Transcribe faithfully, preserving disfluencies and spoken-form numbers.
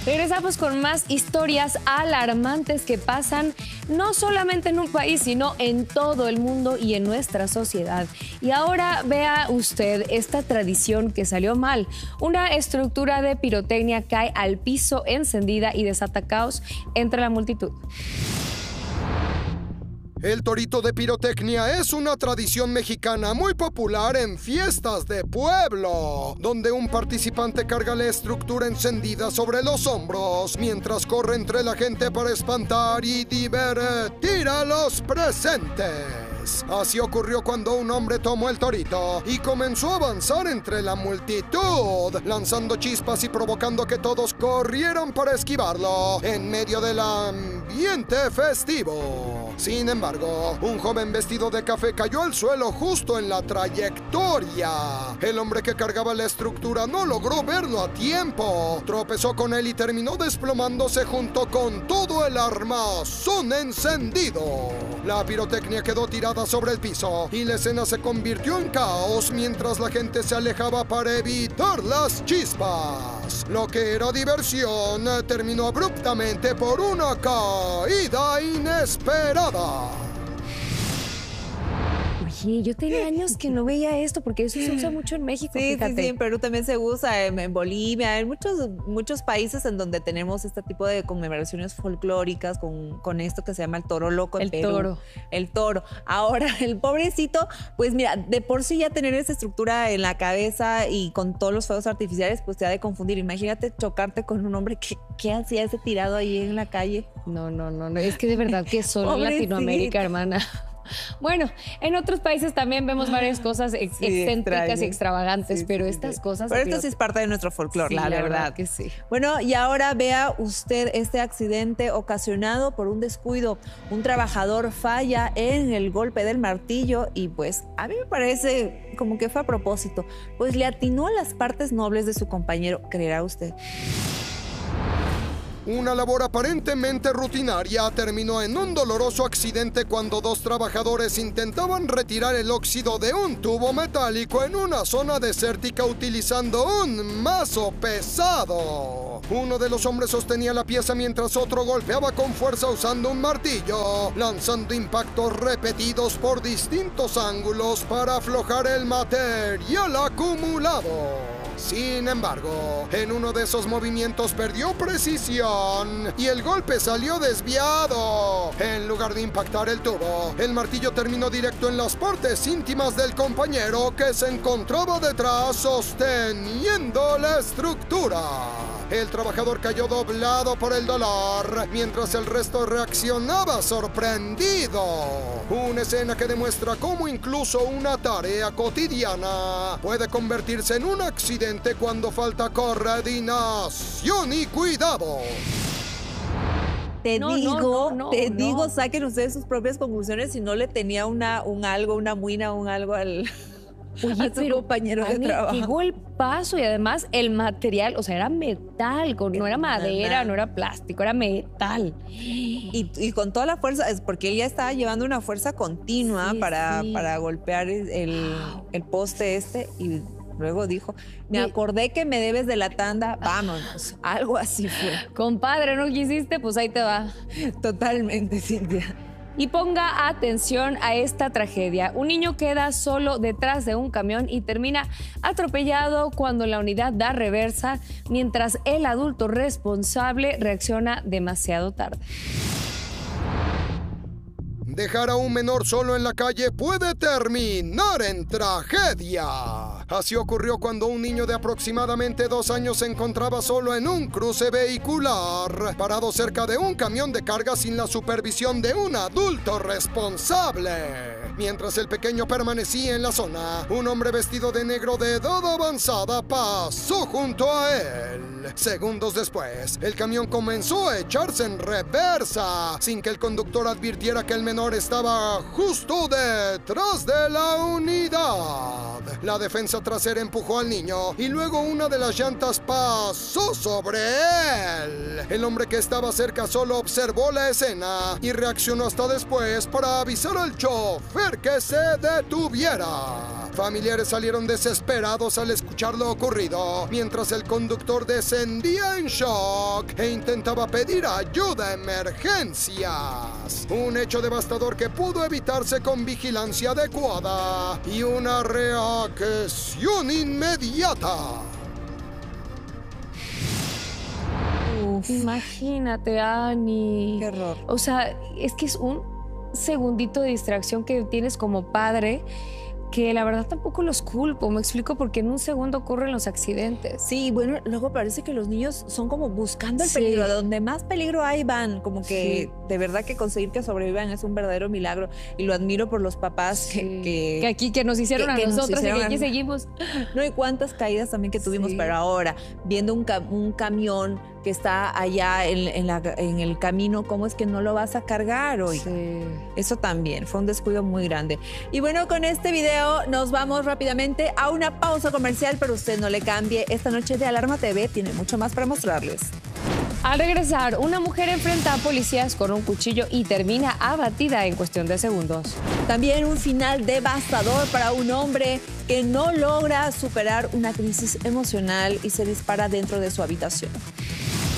Regresamos con más historias alarmantes que pasan no solamente en un país, sino en todo el mundo y en nuestra sociedad. Y ahora vea usted esta tradición que salió mal. Una estructura de pirotecnia cae al piso encendida y desata caos entre la multitud. El torito de pirotecnia es una tradición mexicana muy popular en fiestas de pueblo, donde un participante carga la estructura encendida sobre los hombros mientras corre entre la gente para espantar y divertir a los presentes. Así ocurrió cuando un hombre tomó el torito y comenzó a avanzar entre la multitud, lanzando chispas y provocando que todos corrieran para esquivarlo en medio del ambiente festivo. Sin embargo, un joven vestido de café cayó al suelo justo en la trayectoria. El hombre que cargaba la estructura no logró verlo a tiempo. Tropezó con él y terminó desplomándose junto con todo el armazón encendido. La pirotecnia quedó tirada sobre el piso y la escena se convirtió en caos mientras la gente se alejaba para evitar las chispas. Lo que era diversión terminó abruptamente por una caída inesperada. Oye, yo tenía años que no veía esto porque eso se usa mucho en México. Sí, fíjate. sí, sí, en Perú también se usa, en, en Bolivia, en muchos, muchos países en donde tenemos este tipo de conmemoraciones folclóricas con, con esto que se llama el toro loco en El Perú. toro. El toro. Ahora, el pobrecito, pues mira, de por sí ya tener esa estructura en la cabeza y con todos los fuegos artificiales, pues te ha de confundir. Imagínate chocarte con un hombre que, ¿qué hacía ese tirado ahí en la calle? No, no, no, no. Es que de verdad que solo en Pobrecito. Latinoamérica, hermana. Bueno, en otros países también vemos varias cosas ex Sí, excéntricas extraño. y extravagantes, Sí, pero sí, estas sí. cosas... Pero de esto sí es parte de nuestro folclore, Sí, la, la verdad. verdad que sí. Bueno, y ahora vea usted este accidente ocasionado por un descuido. Un trabajador falla en el golpe del martillo y pues a mí me parece como que fue a propósito, pues le atinó a las partes nobles de su compañero, ¿creerá usted? Una labor aparentemente rutinaria terminó en un doloroso accidente cuando dos trabajadores intentaban retirar el óxido de un tubo metálico en una zona desértica utilizando un mazo pesado. Uno de los hombres sostenía la pieza mientras otro golpeaba con fuerza usando un martillo, lanzando impactos repetidos por distintos ángulos para aflojar el material acumulado. Sin embargo, en uno de esos movimientos perdió precisión y el golpe salió desviado. En lugar de impactar el tubo, el martillo terminó directo en las partes íntimas del compañero que se encontraba detrás sosteniendo la estructura. El trabajador cayó doblado por el dolor, mientras el resto reaccionaba sorprendido. Una escena que demuestra cómo incluso una tarea cotidiana puede convertirse en un accidente cuando falta coordinación y cuidado. Te No, digo, no, no, no, te no. digo, saquen ustedes sus propias conclusiones si no le tenía una, un algo, una muina, un algo al, Oye, a su pero, compañero de Ani, trabajo. qué golpazo. Y además el material, o sea, era metal, con- no era madera, no era plástico, era metal. Y, y con toda la fuerza, es porque él ya estaba llevando una fuerza continua Sí, para, sí. para golpear el, el poste este y luego dijo, me Y- acordé que me debes de la tanda, vámonos. Algo así fue. Compadre, ¿no quisiste? Pues ahí te va. Totalmente, Cintia. Y ponga atención a esta tragedia. Un niño queda solo detrás de un camión y termina atropellado cuando la unidad da reversa, mientras el adulto responsable reacciona demasiado tarde. Dejar a un menor solo en la calle puede terminar en tragedia. Así ocurrió cuando un niño de aproximadamente dos años se encontraba solo en un cruce vehicular, parado cerca de un camión de carga sin la supervisión de un adulto responsable. Mientras el pequeño permanecía en la zona, un hombre vestido de negro de edad avanzada pasó junto a él. Segundos después, el camión comenzó a echarse en reversa, sin que el conductor advirtiera que el menor estaba justo detrás de la unidad. La defensa trasera empujó al niño y luego una de las llantas pasó sobre él. El hombre que estaba cerca solo observó la escena y reaccionó hasta después para avisar al chofer que se detuviera. Familiares salieron desesperados al escuchar lo ocurrido, mientras el conductor descendía en shock e intentaba pedir ayuda de emergencias. Un hecho devastador que pudo evitarse con vigilancia adecuada y una reacción inmediata. Uf. Imagínate, Ani. Qué horror. O sea, es que es un segundito de distracción que tienes como padre, que la verdad tampoco los culpo, me explico, porque en un segundo ocurren los accidentes. Sí, bueno, luego parece que los niños son como buscando el Sí. peligro, donde más peligro hay van, como que Sí. de verdad que conseguir que sobrevivan es un verdadero milagro y lo admiro por los papás Sí. que, que- Que aquí, que nos hicieron que- a que nos nosotros hicieron y que aquí a- seguimos. No, y cuántas caídas también que tuvimos, Sí. pero ahora, viendo un, ca- un camión que está allá en, en la- en el camino, ¿cómo es que no lo vas a cargar hoy? Sí. Eso también, fue un descuido muy grande. Y bueno, con este video nos vamos rápidamente a una pausa comercial, pero usted no le cambie. Esta noche de Alarma T V tiene mucho más para mostrarles. Al regresar, una mujer enfrenta a policías con un cuchillo y termina abatida en cuestión de segundos. También un final devastador para un hombre que no logra superar una crisis emocional y se dispara dentro de su habitación.